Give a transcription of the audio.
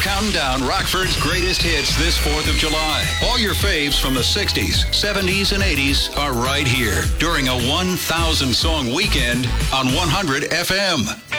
counting down Rockford's greatest hits this 4th of July. All your faves from the 60s, 70s, and 80s are right here during a 1,000-song weekend on 100 FM.